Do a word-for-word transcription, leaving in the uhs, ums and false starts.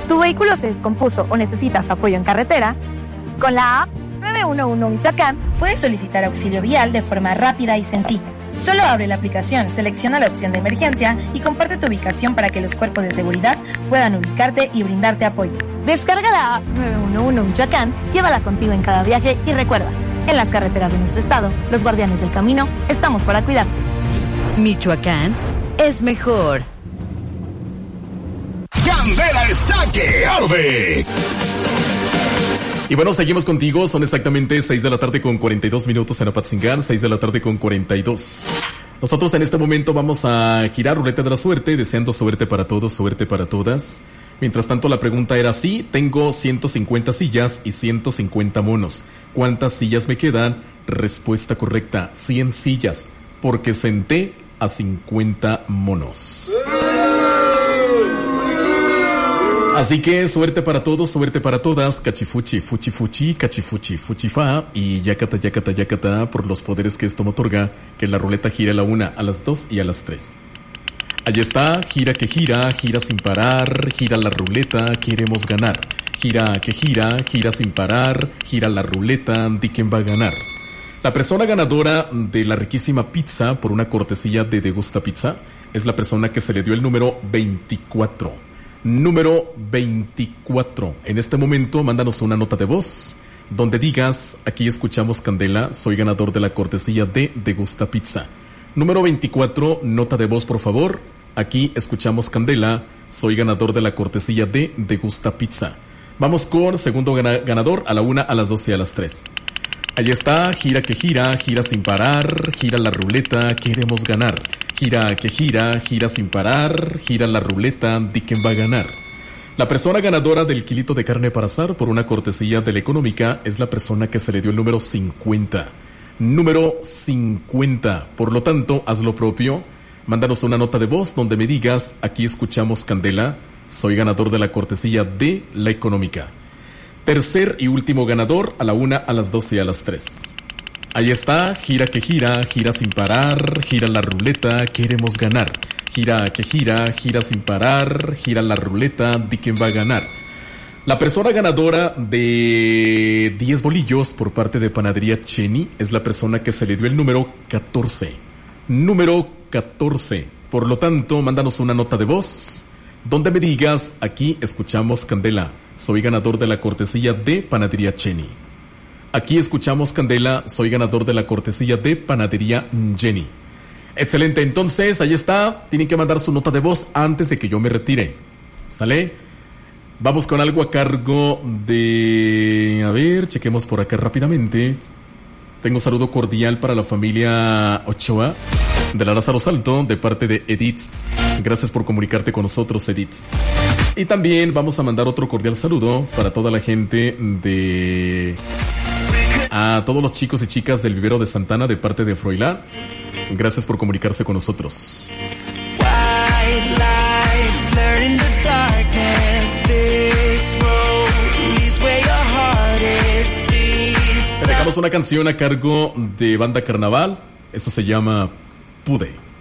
¿Tu vehículo se descompuso o necesitas apoyo en carretera? Con la app nueve uno uno Michoacán puedes solicitar auxilio vial de forma rápida y sencilla. Solo abre la aplicación, selecciona la opción de emergencia y comparte tu ubicación para que los cuerpos de seguridad puedan ubicarte y brindarte apoyo. Descarga la app nueve uno uno Michoacán, llévala contigo en cada viaje y recuerda, en las carreteras de nuestro estado, los guardianes del camino, estamos para cuidarte. Michoacán es mejor. Candela está que arde. Y bueno, seguimos contigo. Son exactamente seis de la tarde con cuarenta y dos minutos en Apatzingán, seis de la tarde con cuarenta y dos. Nosotros en este momento vamos a girar ruleta de la suerte, deseando suerte para todos, suerte para todas. Mientras tanto, la pregunta era así: tengo ciento cincuenta sillas y ciento cincuenta monos. ¿Cuántas sillas me quedan? Respuesta correcta, cien sillas, porque senté a cincuenta monos. Así que suerte para todos, suerte para todas, cachifuchi, fuchi fuchi, cachifuchi, fuchifa y yacata, yacata, yacata, por los poderes que esto me otorga, que la ruleta gire a la una, a las dos y a las tres. Allí está, gira que gira, gira sin parar, gira la ruleta, queremos ganar. Gira que gira, gira sin parar, gira la ruleta, di quién va a ganar. La persona ganadora de la riquísima pizza por una cortesía de Degusta Pizza es la persona que se le dio el número veinticuatro. Número veinticuatro. En este momento, mándanos una nota de voz donde digas: aquí escuchamos Candela, soy ganador de la cortesía de Degusta Pizza. Número veinticuatro, nota de voz, por favor. Aquí escuchamos Candela, soy ganador de la cortesía de Degusta Pizza. Vamos con segundo gana- ganador a la una, a las dos y a las tres. Allí está, gira que gira, gira sin parar, gira la ruleta, queremos ganar. Gira que gira, gira sin parar, gira la ruleta, di quién va a ganar. La persona ganadora del kilito de carne para asar por una cortesía de la económica es la persona que se le dio el número cincuenta. Número cincuenta. Por lo tanto, haz lo propio. Mándanos una nota de voz donde me digas: aquí escuchamos Candela, soy ganador de la cortesía de la económica. Tercer y último ganador a la una, a las dos y a las tres. Ahí está, gira que gira, gira sin parar, gira la ruleta, queremos ganar. Gira que gira, gira sin parar, gira la ruleta, di quién va a ganar. La persona ganadora de diez bolillos por parte de Panadería Cheni es la persona que se le dio el número catorce. Número catorce. Por lo tanto, mándanos una nota de voz donde me digas: aquí escuchamos Candela, soy ganador de la cortesía de Panadería Cheni. Aquí escuchamos Candela, soy ganador de la cortesía de Panadería Jenny. Excelente, entonces ahí está. Tienen que mandar su nota de voz antes de que yo me retire. ¿Sale? Vamos con algo a cargo de... A ver, chequemos por acá rápidamente. Tengo un saludo cordial para la familia Ochoa de la Lázaro Salto de parte de Edith. Gracias por comunicarte con nosotros, Edith. Y también vamos a mandar otro cordial saludo para toda la gente de... A todos los chicos y chicas del vivero de Santana de parte de Froilán. Gracias por comunicarse con nosotros. Te dejamos una canción a cargo de Banda Carnaval. Eso se llama Pude.